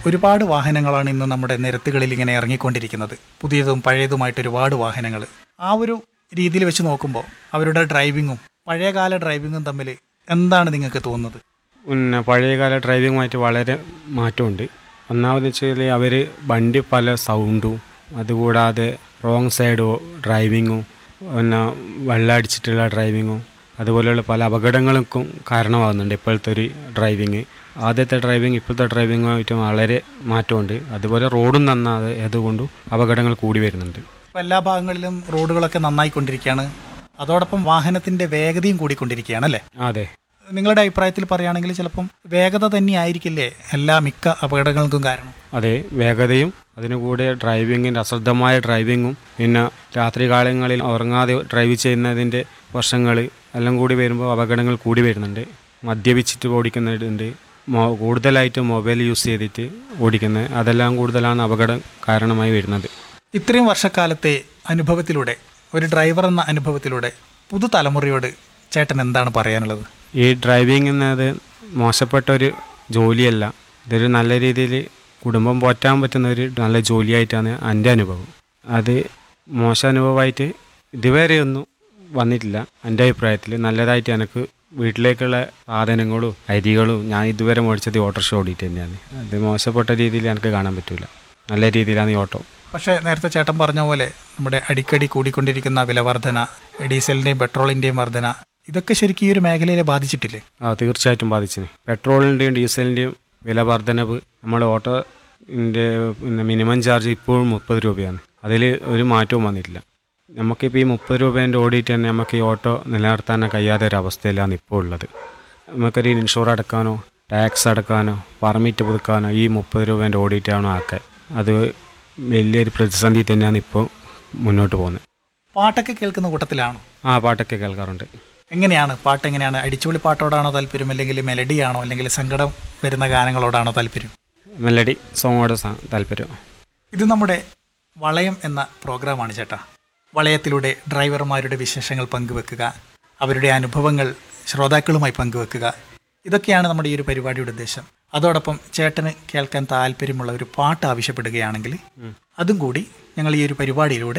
ഒരുപാട് വാഹനങ്ങളാണ് ഇന്ന് നമ്മുടെ നിരത്തുകളിൽ ഇങ്ങനെ ഇറങ്ങിക്കൊണ്ടിരിക്കുന്നത്. പുതിയതും പഴയതുമായിട്ട് ഒരുപാട് വാഹനങ്ങൾ. ആ ഒരു രീതിയിൽ വെച്ച് നോക്കുമ്പോൾ അവരുടെ ഡ്രൈവിങ്ങും പഴയകാല ഡ്രൈവിങ്ങും തമ്മിൽ എന്താണ് നിങ്ങൾക്ക് തോന്നുന്നത്? പിന്നെ പഴയകാല ഡ്രൈവിങ്ങുമായിട്ട് വളരെ മാറ്റമുണ്ട്. ഒന്നാമതെന്ന് വെച്ചാൽ അവർ വണ്ടി പല സൗണ്ടും, അതുകൂടാതെ റോങ് സൈഡ് ഡ്രൈവിങ്ങും, പിന്നെ വെള്ളമടിച്ചിട്ടുള്ള ഡ്രൈവിങ്ങും, അതുപോലെയുള്ള പല അപകടങ്ങൾക്കും കാരണമാകുന്നുണ്ട് ഇപ്പോഴത്തെ ഒരു ഡ്രൈവിങ്. ആദ്യത്തെ ഡ്രൈവിങ് ഇപ്പോഴത്തെ ഡ്രൈവിങ്ങുമായിട്ട് വളരെ മാറ്റമുണ്ട്. അതുപോലെ റോഡും നന്നാതെ അതുകൊണ്ടും അപകടങ്ങൾ കൂടി വരുന്നുണ്ട്. ഇപ്പോൾ എല്ലാ ഭാഗങ്ങളിലും റോഡുകളൊക്കെ നന്നായിക്കൊണ്ടിരിക്കുകയാണ്. അതോടൊപ്പം വാഹനത്തിൻ്റെ വേഗതയും കൂടിക്കൊണ്ടിരിക്കുകയാണ് അല്ലേ? അതെ. നിങ്ങളുടെ അഭിപ്രായത്തിൽ പറയുകയാണെങ്കിൽ ചിലപ്പം വേഗത തന്നെയായിരിക്കില്ലേ എല്ലാ മിക്ക അപകടങ്ങൾക്കും കാരണം? അതെ, വേഗതയും അതിനുകൂടെ ഡ്രൈവിങ്ങിൻ്റെ അശ്രദ്ധമായ ഡ്രൈവിങ്ങും, പിന്നെ രാത്രി കാലങ്ങളിൽ ഉറങ്ങാതെ ഡ്രൈവ് ചെയ്യുന്നതിൻ്റെ വർഷങ്ങൾ എല്ലാം കൂടി വരുമ്പോൾ അപകടങ്ങൾ കൂടി വരുന്നുണ്ട്. മദ്യപിച്ചിട്ട് ഓടിക്കുന്നുണ്ട്, കൂടുതലായിട്ട് മൊബൈൽ യൂസ് ചെയ്തിട്ട് ഓടിക്കുന്നത്, അതെല്ലാം കൂടുതലാണ് അപകടം കാരണമായി വരുന്നത്. ഇത്രയും വർഷക്കാലത്തെ അനുഭവത്തിലൂടെ, ഒരു ഡ്രൈവർ എന്ന അനുഭവത്തിലൂടെ പുതുതലമുറയോട് ചേട്ടൻ എന്താണ് പറയാനുള്ളത്? ഈ ഡ്രൈവിംഗ് എന്നത് മോശപ്പെട്ട ഒരു ജോലിയല്ല. ഇതൊരു നല്ല രീതിയിൽ കുടുംബം പോറ്റാൻ പറ്റുന്ന ഒരു നല്ല ജോലിയായിട്ടാണ് എൻ്റെ അനുഭവം. അത് മോശം അനുഭവമായിട്ട് ഇതുവരെയൊന്നും വന്നിട്ടില്ല. എൻ്റെ അഭിപ്രായത്തിൽ നല്ലതായിട്ട് എനിക്ക് വീട്ടിലേക്കുള്ള സാധനങ്ങളും അരികളും ഞാൻ ഇതുവരെ മേടിച്ചത് ഓട്ടോറിക്ഷ ഓടിയിട്ട് തന്നെയാണ്. അത് മോശപ്പെട്ട രീതിയിൽ എനിക്ക് കാണാൻ പറ്റില്ല. നല്ല രീതിയിലാണ് ഈ ഓട്ടോ. പക്ഷേ നേരത്തെ ചേട്ടൻ പറഞ്ഞ പോലെ നമ്മുടെ അടിക്കടി കൂടിക്കൊണ്ടിരിക്കുന്ന വില വർധന, ഡീസലിൻ്റെയും പെട്രോളിൻ്റെയും വർധന, ഇതൊക്കെ ശരിക്കും ഈ ഒരു മേഖലയെ ബാധിച്ചിട്ടില്ലേ? തീർച്ചയായിട്ടും ബാധിച്ചിന്. പെട്രോളിൻ്റെയും ഡീസലിൻ്റെയും വില വർധനവ് നമ്മുടെ ഓട്ടോൻ്റെ പിന്നെ മിനിമം ചാർജ് ഇപ്പോഴും 30 രൂപയാണ്. അതിൽ ഒരു മാറ്റവും വന്നിട്ടില്ല. നമുക്കിപ്പോൾ ഈ 30 രൂപേൻ്റെ ഓടിയിട്ട് തന്നെ നമുക്ക് ഈ ഓട്ടോ നിലനിർത്താൻ കഴിയാത്ത ഒരു അവസ്ഥയിലാണ് ഇപ്പോൾ ഉള്ളത്. നമുക്കൊരു ഇൻഷുർ അടക്കാനോ ടാക്സ് അടക്കാനോ പെർമിറ്റ് പുതുക്കാനോ ഈ 30 രൂപേൻ്റെ ഓടിയിട്ടാണോ ആക്കാൻ. അത് വലിയൊരു പ്രതിസന്ധി തന്നെയാണ് ഇപ്പോൾ മുന്നോട്ട് പോകുന്നത്. പാട്ടൊക്കെ കേൾക്കുന്ന കൂട്ടത്തിലാണോ? പാട്ടൊക്കെ കേൾക്കാറുണ്ട്. എങ്ങനെയാണ് പാട്ട്? എങ്ങനെയാണ്? അടിച്ചുപൊളി പാട്ടോടാണോ താല്പര്യം, അല്ലെങ്കിൽ മെലഡിയാണോ, അല്ലെങ്കിൽ സങ്കടം വരുന്ന ഗാനങ്ങളോടാണോ താല്പര്യം? മെലഡി സോങ്ങോട് താല്പര്യം. ഇത് നമ്മുടെ വളയം എന്ന പ്രോഗ്രാമാണ് ചേട്ടാ. വളയത്തിലൂടെ ഡ്രൈവർമാരുടെ വിശേഷങ്ങൾ പങ്കുവെക്കുക, അവരുടെ അനുഭവങ്ങൾ ശ്രോതാക്കളുമായി പങ്കുവെക്കുക, ഇതൊക്കെയാണ് നമ്മുടെ ഈ ഒരു പരിപാടിയുടെ ഉദ്ദേശം. അതോടൊപ്പം ചേട്ടന് കേൾക്കാൻ താല്പര്യമുള്ള ഒരു പാട്ട് ആവശ്യപ്പെടുകയാണെങ്കിൽ അതും കൂടി ഞങ്ങൾ ഈ ഒരു പരിപാടിയിലൂടെ